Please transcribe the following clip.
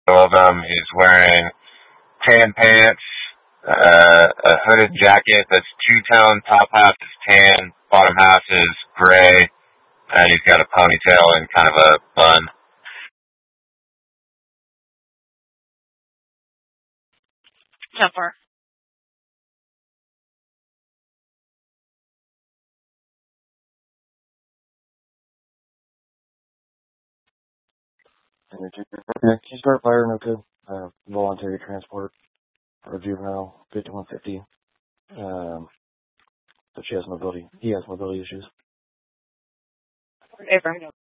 of them. He's wearing tan pants, a hooded jacket that's two-tone. Top half is tan, bottom half is gray, and he's got a ponytail and kind of a bun. So far. Yeah, she started firing okay. Voluntary transport for a juvenile, 5150. But she has mobility. He has mobility issues. Whatever.